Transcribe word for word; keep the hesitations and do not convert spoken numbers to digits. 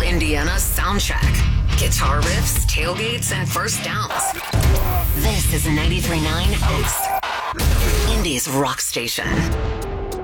Central Indiana soundtrack. Guitar riffs, tailgates, and first downs. This is ninety-three point nine Oaks, Indy's rock station.